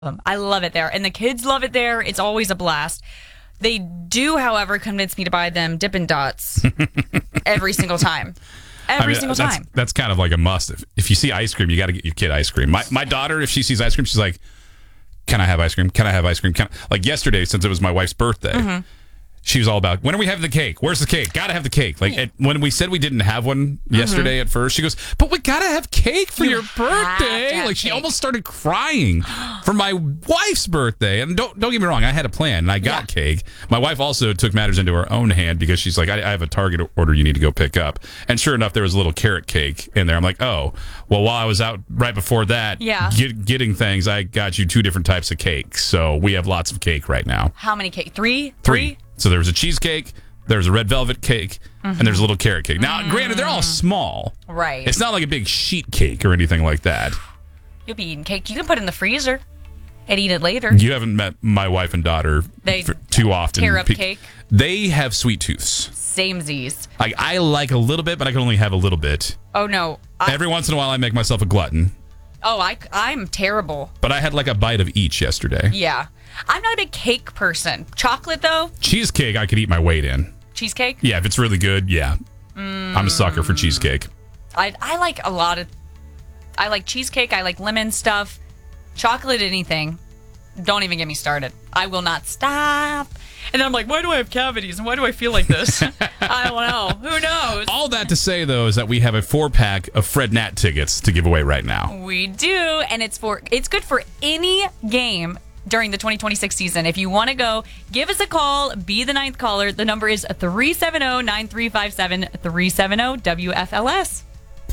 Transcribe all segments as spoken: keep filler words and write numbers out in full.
Um, I love it there. And the kids love it there. It's always a blast. They do, however, convince me to buy them Dippin' Dots every single time. Every I mean, single that's, time. That's kind of like a must. If, if you see ice cream, you got to get your kid ice cream. My my daughter, if she sees ice cream, she's like, can I have ice cream? Can I have ice cream? Can I? Like yesterday, since it was my wife's birthday, mm-hmm. she was all about, when are we having the cake? Where's the cake? Got to have the cake. Like at, when we said we didn't have one yesterday mm-hmm. at first, she goes, but we got to have cake for you your birthday. Like she cake. almost started crying for my wife's birthday. And don't don't get me wrong, I had a plan and I got yeah. cake. My wife also took matters into her own hand because she's like, I, I have a Target order you need to go pick up. And sure enough, there was a little carrot cake in there. I'm like, oh, well, while I was out right before that yeah. get, getting things, I got you two different types of cake. So we have lots of cake right now. How many cake? Three? Three. So there was a cheesecake, there's a red velvet cake, mm-hmm. and there's a little carrot cake. Now, mm-hmm. granted, they're all small. Right. It's not like a big sheet cake or anything like that. You'll be eating cake. You can put it in the freezer and eat it later. You haven't met my wife and daughter they too often. Tear up Pe- cake. They have sweet tooths. Same Z's. Like, I like a little bit, but I can only have a little bit. Oh, no. I- Every once in a while, I make myself a glutton. Oh, I, I'm terrible. But I had like a bite of each yesterday. Yeah. I'm not a big cake person. Chocolate, though? Cheesecake, I could eat my weight in. Cheesecake? Yeah, if it's really good, yeah. Mm. I'm a sucker for cheesecake. I I like a lot of... I like cheesecake. I like lemon stuff. Chocolate, anything. Don't even get me started. I will not stop. And then I'm like, why do I have cavities? And why do I feel like this? I don't know. Who knows? All that to say, though, is that we have a four-pack of Fred Nat tickets to give away right now. We do. And it's for it's good for any game during the twenty twenty-six season. If you want to go, give us a call. Be the ninth caller. The number is three seven zero, nine three five seven, three seven zero, W F L S.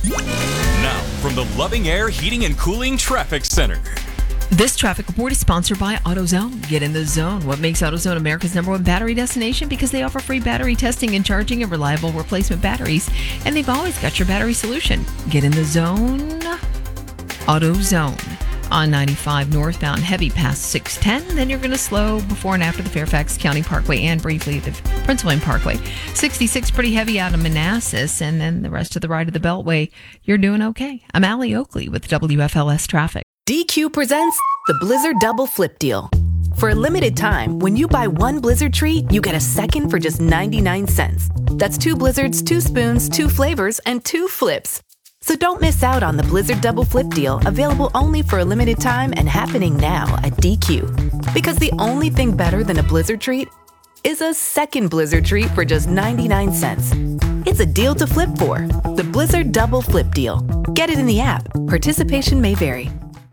Now, from the Loving Air Heating and Cooling Traffic Center. This traffic report is sponsored by AutoZone. Get in the zone. What makes AutoZone America's number one battery destination? Because they offer free battery testing and charging and reliable replacement batteries. And they've always got your battery solution. Get in the zone. AutoZone. On ninety-five northbound, heavy past six ten. Then you're going to slow before and after the Fairfax County Parkway and briefly the Prince William Parkway. sixty-six pretty heavy out of Manassas. And then the rest of the ride of the Beltway, you're doing okay. I'm Allie Oakley with W F L S Traffic. D Q presents the Blizzard Double Flip Deal. For a limited time, when you buy one Blizzard treat, you get a second for just ninety-nine cents. That's two Blizzards, two spoons, two flavors, and two flips. So don't miss out on the Blizzard Double Flip Deal, available only for a limited time and happening now at D Q. Because the only thing better than a Blizzard treat is a second Blizzard treat for just ninety-nine cents. It's a deal to flip for. The Blizzard Double Flip Deal. Get it in the app. Participation may vary.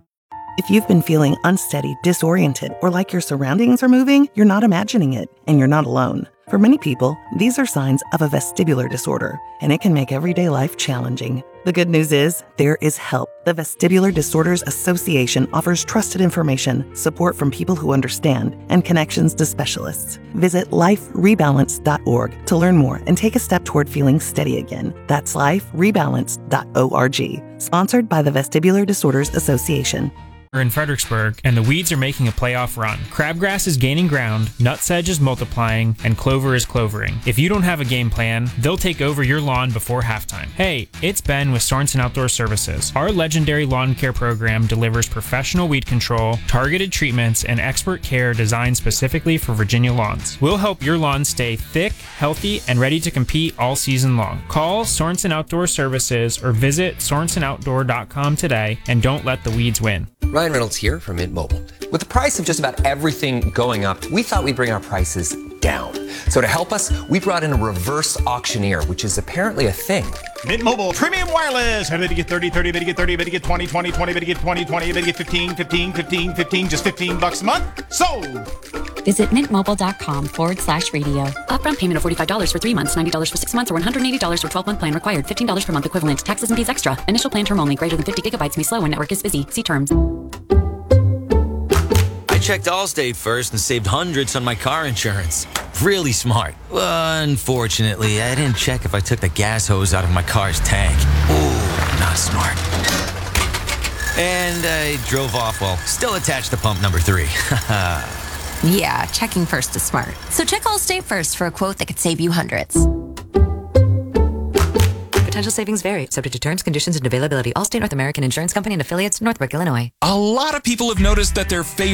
If you've been feeling unsteady, disoriented, or like your surroundings are moving, you're not imagining it, and you're not alone. For many people, these are signs of a vestibular disorder, and it can make everyday life challenging. The good news is, there is help. The Vestibular Disorders Association offers trusted information, support from people who understand, and connections to specialists. Visit life rebalance dot org to learn more and take a step toward feeling steady again. That's life rebalance dot org. Sponsored by the Vestibular Disorders Association. In Fredericksburg, and the weeds are making a playoff run. Crabgrass is gaining ground, nutsedge is multiplying, and clover is clovering. If you don't have a game plan, they'll take over your lawn before halftime. Hey, it's Ben with Sorensen Outdoor Services. Our legendary lawn care program delivers professional weed control, targeted treatments, and expert care designed specifically for Virginia lawns. We'll help your lawn stay thick, healthy, and ready to compete all season long. Call Sorensen Outdoor Services or visit sorensen outdoor dot com today, and don't let the weeds win. Ryan Reynolds here from Mint Mobile. With the price of just about everything going up, we thought we'd bring our prices down. So to help us, we brought in a reverse auctioneer, which is apparently a thing. Mint Mobile Premium Wireless. How did you get thirty, thirty, did you get thirty, did you get twenty, twenty, twenty, did you get twenty, twenty, did you get fifteen, fifteen, fifteen, fifteen, just fifteen bucks a month? Sold! Visit mintmobile.com forward slash radio. Upfront payment of forty-five dollars for three months, ninety dollars for six months, or one hundred eighty dollars for twelve-month plan required. fifteen dollars per month equivalent. Taxes and fees extra. Initial plan term only. Greater than fifty gigabytes may slow when network is busy. See terms. I checked Allstate first and saved hundreds on my car insurance. Really smart. Unfortunately, I didn't check if I took the gas hose out of my car's tank. Ooh, not smart. And I drove off while still attached to pump number three. Yeah, checking first is smart. So check Allstate first for a quote that could save you hundreds. potential savings vary, subject to terms, conditions, and availability. Allstate North American Insurance Company and affiliates, Northbrook, Illinois. A lot of people have noticed that their favorite